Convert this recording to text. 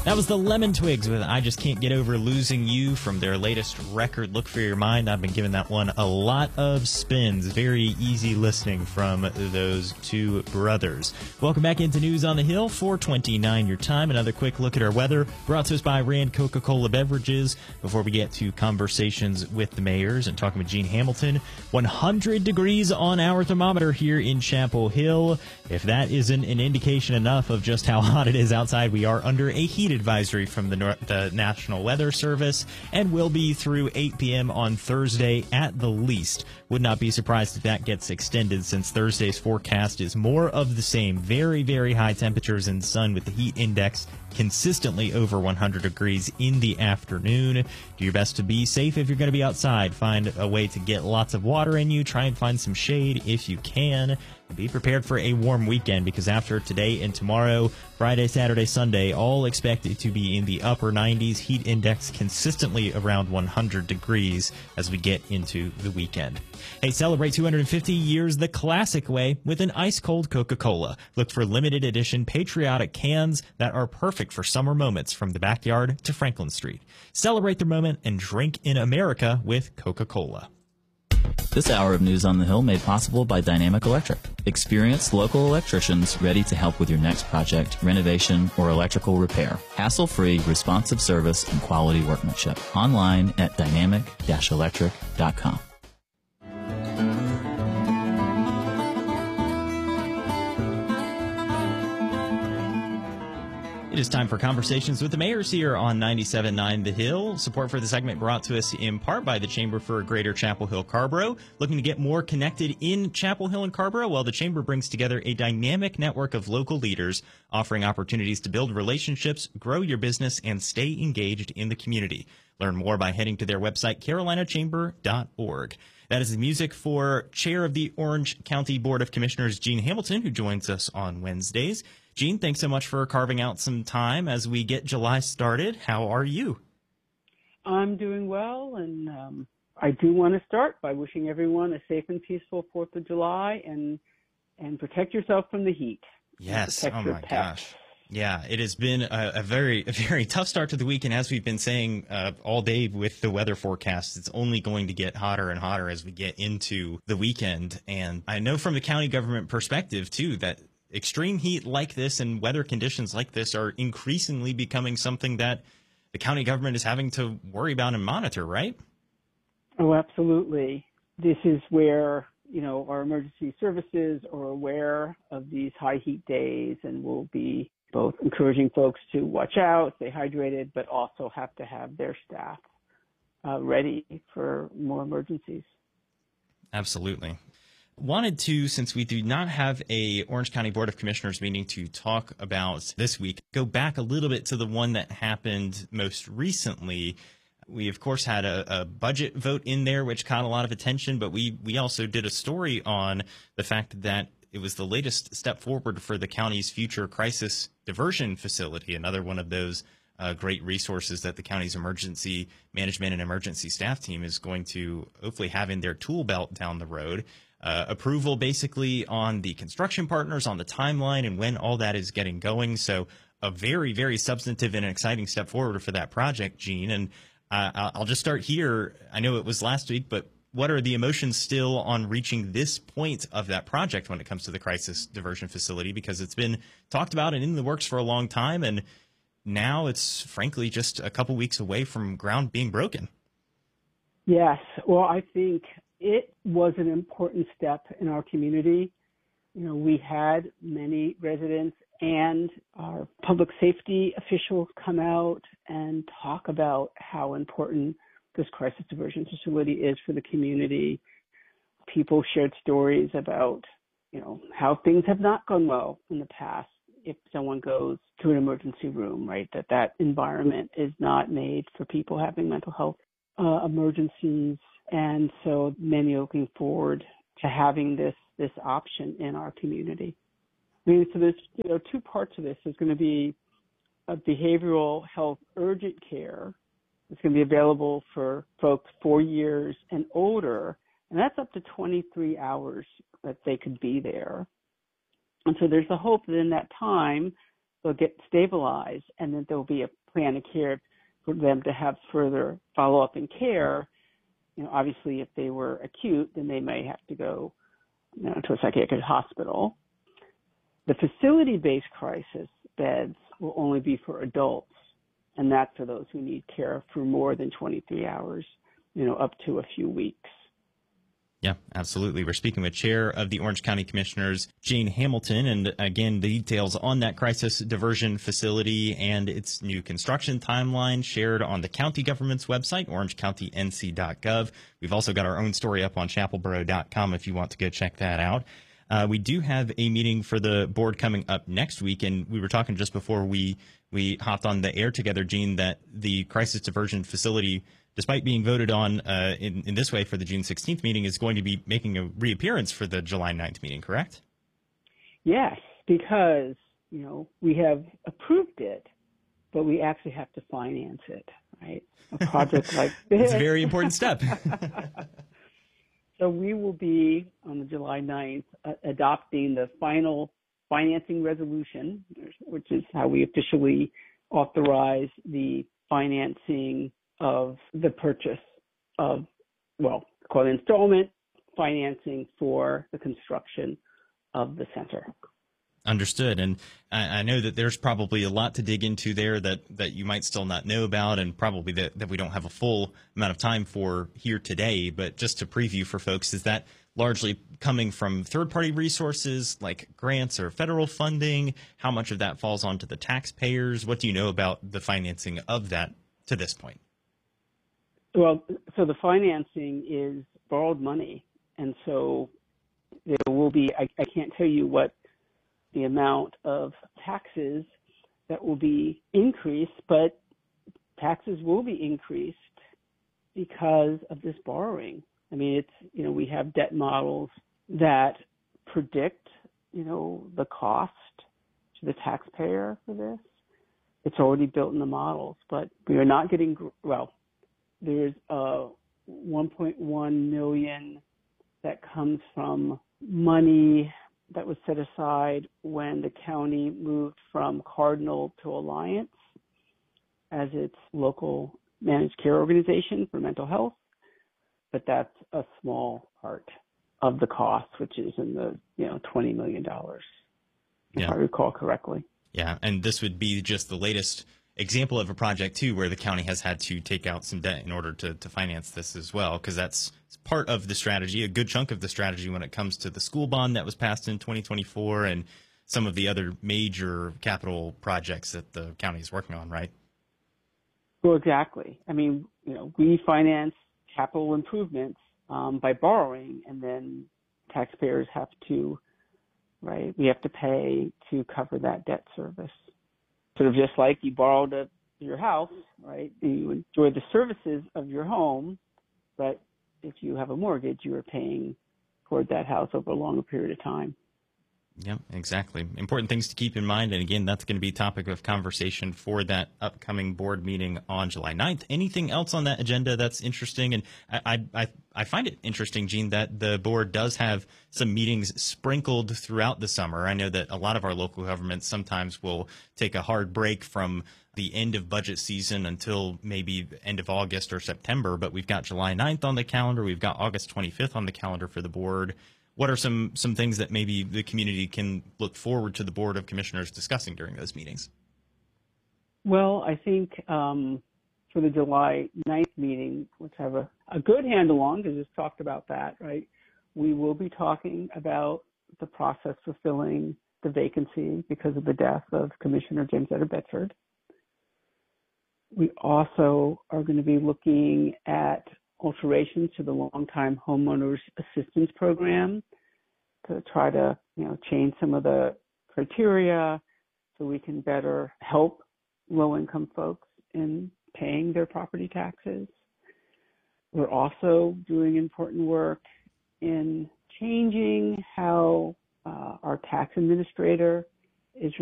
That was the Lemon Twigs with I Just Can't Get Over Losing You from their latest record, Look For Your Mind. I've been giving that one a lot of spins. Very easy listening from those two brothers. Welcome back into News on the Hill, 4:29 your time. Another quick look at our weather brought to us by Rand Coca-Cola Beverages. Before we get to conversations with the mayors and talking with Gene Hamilton, 100 degrees on our thermometer here in Chapel Hill. If that isn't an indication enough of just how hot it is outside, we are under a heat advisory from the National Weather Service and will be through 8 p.m. on Thursday at the least. Would not be surprised if that gets extended since Thursday's forecast is more of the same. Very, very high temperatures and sun with the heat index consistently over 100 degrees in the afternoon. Do your best to be safe if you're going to be outside. Find a way to get lots of water in you. Try and find some shade if you can. Be prepared for a warm weekend because after today and tomorrow, Friday, Saturday, Sunday, all expected to be in the upper 90s. Heat index consistently around 100 degrees as we get into the weekend. Hey, celebrate 250 years the classic way with an ice-cold Coca-Cola. Look for limited edition patriotic cans that are perfect for summer moments from the backyard to Franklin Street. Celebrate the moment and drink in America with Coca-Cola. This hour of News on the Hill made possible by Dynamic Electric. Experienced local electricians ready to help with your next project, renovation, or electrical repair. Hassle-free, responsive service and quality workmanship. Online at dynamic-electric.com. It is time for Conversations with the Mayors here on 97.9 The Hill. Support for the segment brought to us in part by the Chamber for Greater Chapel Hill Carrboro. Looking to get more connected in Chapel Hill and Carrboro? Well, the Chamber brings together a dynamic network of local leaders offering opportunities to build relationships, grow your business, and stay engaged in the community. Learn more by heading to their website, carolinachamber.org. That is the music for Chair of the Orange County Board of Commissioners, Gene Hamilton, who joins us on Wednesdays. Gene, thanks so much for carving out some time as we get July started. How are you? I'm doing well, and I do want to start by wishing everyone a safe and peaceful 4th of July and protect yourself from the heat. Yes. Oh, my gosh. Yeah, it has been a very tough start to the week, and as we've been saying all day with the weather forecast, it's only going to get hotter and hotter as we get into the weekend. And I know from the county government perspective, too, that extreme heat like this and weather conditions like this are increasingly becoming something that the county government is having to worry about and monitor, right? Oh, absolutely. This is where, our emergency services are aware of these high heat days and will be both encouraging folks to watch out, stay hydrated, but also have to have their staff ready for more emergencies. Absolutely. Wanted to, since we do not have a Orange County Board of Commissioners meeting to talk about this week, go back a little bit to the one that happened most recently. We, of course, had a budget vote in there, which caught a lot of attention, but we also did a story on the fact that it was the latest step forward for the county's future crisis diversion facility, another one of those great resources that the county's emergency management and emergency staff team is going to hopefully have in their tool belt down the road. Approval basically on the construction partners, on the timeline, and when all that is getting going. So a very, very substantive and exciting step forward for that project, Gene. And I'll just start here. I know it was last week, but what are the emotions still on reaching this point of that project when it comes to the crisis diversion facility? Because it's been talked about and in the works for a long time, and now it's frankly just a couple weeks away from ground being broken. Yes. Well, I think it was an important step in our community. We had many residents and our public safety officials come out and talk about how important this crisis diversion facility is for the community. People shared stories about, how things have not gone well in the past. If someone goes to an emergency room, right, that environment is not made for people having mental health emergencies. And so many are looking forward to having this option in our community. So there's two parts of this. There's going to be a behavioral health urgent care. It's going to be available for folks 4 years and older, and that's up to 23 hours that they could be there. And so there's a hope that in that time, they'll get stabilized, and then there'll be a plan of care for them to have further follow-up and care. Obviously, if they were acute, then they may have to go to a psychiatric hospital. The facility-based crisis beds will only be for adults, and that's for those who need care for more than 23 hours, up to a few weeks. Yeah, absolutely. We're speaking with Chair of the Orange County Commissioners, Jane Hamilton, and again, the details on that crisis diversion facility and its new construction timeline shared on the county government's website, orangecountync.gov. We've also got our own story up on chapelboro.com if you want to go check that out. We do have a meeting for the board coming up next week, and we were talking just before we hopped on the air together, Gene, that the crisis diversion facility, despite being voted on in this way for the June 16th meeting, is going to be making a reappearance for the July 9th meeting, correct? Yes, because, we have approved it, but we actually have to finance it, right? A project like this. It's a very important step. So we will be, on the July 9th, adopting the final financing resolution, which is how we officially authorize the financing of the purchase of, called installment financing for the construction of the center. Understood. And I know that there's probably a lot to dig into there that you might still not know about, and probably that we don't have a full amount of time for here today. But just to preview for folks, is that largely coming from third-party resources like grants or federal funding? How much of that falls onto the taxpayers? What do you know about the financing of that to this point? Well, so the financing is borrowed money. And so there will be, I can't tell you what the amount of taxes that will be increased, but taxes will be increased because of this borrowing. I mean, we have debt models that predict, the cost to the taxpayer for this. It's already built in the models, but we are not getting, there's $1.1 million that comes from money that was set aside when the county moved from Cardinal to Alliance as its local managed care organization for mental health. But that's a small part of the cost, which is in the $20 million, if I recall correctly. Yeah, and this would be just the latest example of a project, too, where the county has had to take out some debt in order to finance this as well, because that's part of the strategy, a good chunk of the strategy when it comes to the school bond that was passed in 2024 and some of the other major capital projects that the county is working on, right? Well, exactly. I mean, we finance capital improvements by borrowing, and then taxpayers have to, we have to pay to cover that debt service. Sort of just like you borrowed your house, right? You enjoy the services of your home, but if you have a mortgage, you are paying toward that house over a longer period of time. Yeah, exactly. Important things to keep in mind. And again, that's going to be topic of conversation for that upcoming board meeting on July 9th. Anything else on that agenda that's interesting? And I find it interesting, Gene, that the board does have some meetings sprinkled throughout the summer. I know that a lot of our local governments sometimes will take a hard break from the end of budget season until maybe the end of August or September. But we've got July 9th on the calendar. We've got August 25th on the calendar for the board. What are some things that maybe the community can look forward to the Board of Commissioners discussing during those meetings? Well, I think for the July 9th meeting, which I have a good handle on because we've talked about that, right? We will be talking about the process for filling the vacancy because of the death of Commissioner James Eder Bedford. We also are going to be looking at alterations to the Longtime Homeowners Assistance Program to try to, change some of the criteria so we can better help low-income folks in paying their property taxes. We're also doing important work in changing how our tax administrator is